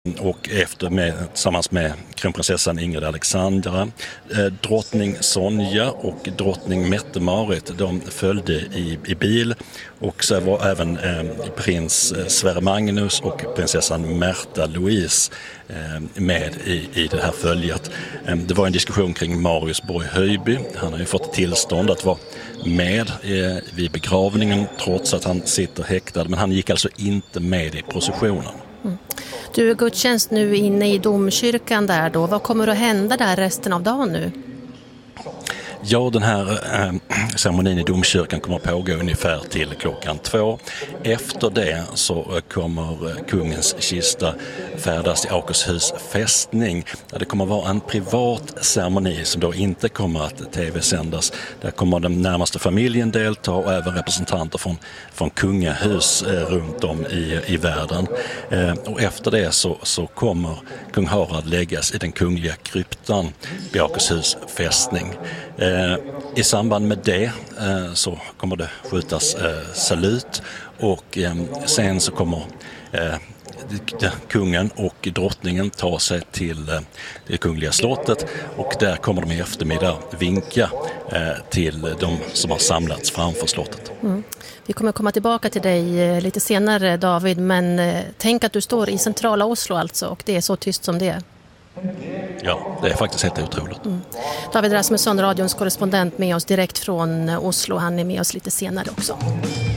Och tillsammans med kronprinsessan Ingrid Alexandra, drottning Sonja och drottning Mette-Marit, de följde i bil, och så var även prins Sverre Magnus och prinsessan Märtha Louise med i det här följet. Det var en diskussion kring Marius Borg Höjby. Han har ju fått tillstånd att vara med vid begravningen trots att han sitter häktad, men han gick alltså inte med i processionen. Du är gudstjänst nu inne i domkyrkan där då. Vad kommer att hända där resten av dagen nu? Ja, den här ceremonin i domkyrkan kommer att pågå ungefär till 2:00. Efter det så kommer kungens kista färdas till Akershus fästning. Det kommer att vara en privat ceremoni som då inte kommer att tv-sändas. Där kommer den närmaste familjen delta och även representanter från kungahus runt om i världen. Och efter det så kommer kung Harald läggas i den kungliga kryptan vid Akershus fästning. I samband med det så kommer det skjutas salut, och sen så kommer kungen och drottningen ta sig till det kungliga slottet, och där kommer de i eftermiddag vinka till de som har samlats framför slottet. Vi kommer komma tillbaka till dig lite senare, David, men tänk att du står i centrala Oslo alltså, och det är så tyst som det är. Ja, det är faktiskt helt otroligt. David Rasmusson, radions korrespondent, med oss direkt från Oslo. Han är med oss lite senare också.